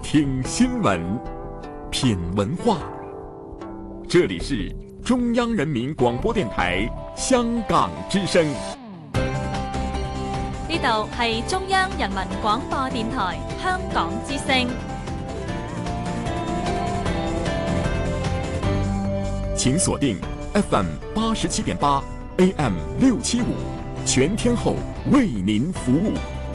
听新闻，品文化。这里是中央人民广播電台香港之聲。 呢度係中央人民廣播電台香港之聲。 請鎖定 FM 87.8 AM 675，全天候為您服務。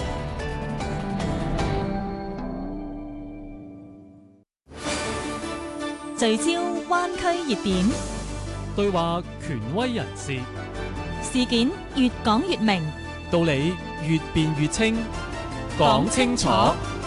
聚焦灣區熱點， 對話權威人士， 事件越講越明， 道理越辯越清，講清楚。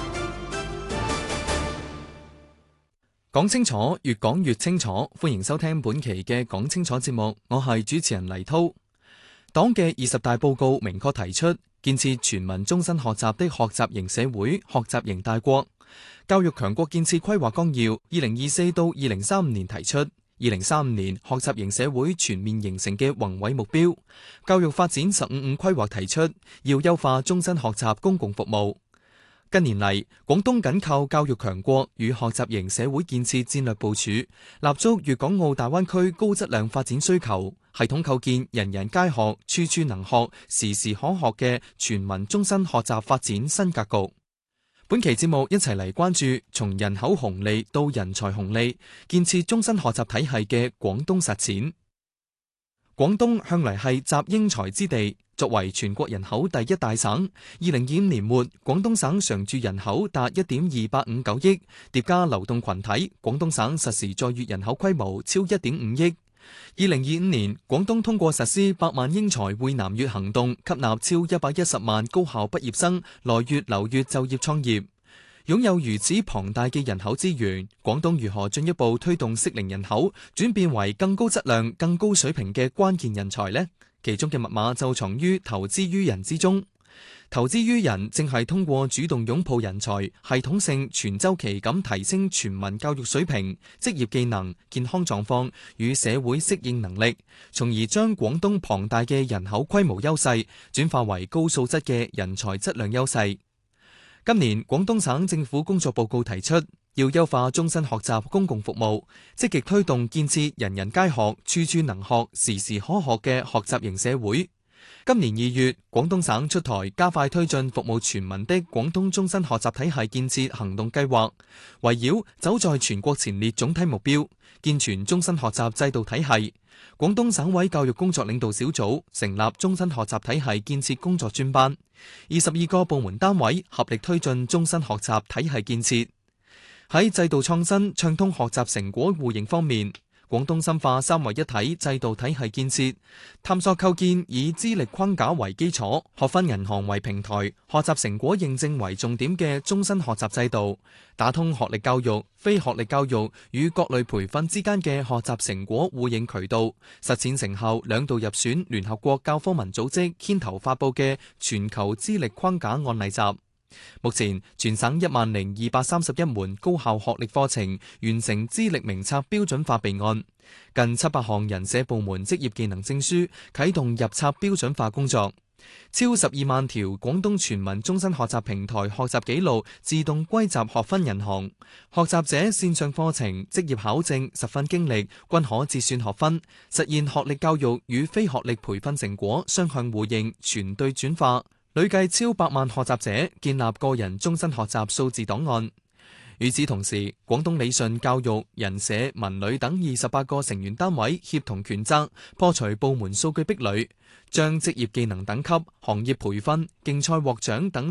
講清楚，越講越清楚。歡迎收聽本期嘅講清楚節目，我係主持人黎濤。黨嘅20大報告明確提出，建設全民終身學習的學習型社會、學習型大國。教育強國建設規劃綱要2024到2035年提出2035年學習型社會全面形成嘅宏偉目標。教育發展15+5規劃提出要優化終身學習公共服務。近年嚟，廣東緊靠教育強國與學習型社會建設戰略部署，立足粵港澳大灣區高質量發展需求，系統構建人人皆學、處處能學、時時可學嘅全民終身學習發展新格局。本期節目一齊嚟關注從人口紅利到人才紅利，建設終身學習體系嘅廣東實踐。廣東向嚟係集英才之地，作為全國人口第一大省，2025年末廣東省常住人口達1.289億，疊加流動群體，廣東省實時在粵人口規模超1.5億。2025年，廣東通過實施100萬英才匯南粵行動，吸納超110萬高校畢業生來粵留粵就業創業。擁有如此龐大嘅人口資源，廣東如何進一步推動適齡人口轉變為更高質量、更高水平嘅關鍵人才呢？其中嘅密碼就藏於投資於人之中。投資於人，正係通過主動擁抱人才，系統性全周期咁提升全民教育水平、職業技能、健康狀況與社會適應能力，從而將廣東龐大嘅人口規模優勢轉化為高素質嘅人才質量優勢。今年廣東省政府工作報告提出，要優化終身學習公共服務，積極推動建設人人皆學、處處能學、時時可學嘅學習型社會。今年2月，廣東省出台加快推進服務全民的廣東終身學習體系建設行動計劃，圍繞走在全國前列總體目標，健全終身學習制度體系。廣東省委教育工作領導小組成立終身學習體系建設工作專班，22個部門單位合力推進終身學習體系建設。喺制度創新、暢通學習成果互認方面，廣東深化3位一體制度體系建設，探索構建以資歷框架為基礎、學分銀行為平台、學習成果認證為重點嘅終身學習制度，打通學歷教育、非學歷教育與各類培訓之間嘅學習成果互認渠道，實踐成效2度入選聯合國教科文組織牽頭發佈嘅全球資歷框架案例集。目前全省10231門高校學歷課程完成資歷名冊標準化備案，近700項人社部門職業技能證書啟動入冊標準化工作，超12萬條廣東全民終身學習平台學習記錄自動歸集學分銀行，學習者線上課程、職業考證、實訓經歷均可折算學分，實現學歷教育與非學歷培訓成果雙向互認、全對轉化。累計超100萬學習者建立個人終身學習數字檔案。與此同時，廣東理信教育、人社、文旅等28個成員單位協同權責，破除部門數據壁壘，將職業技能等級、行業培訓、競賽獲獎等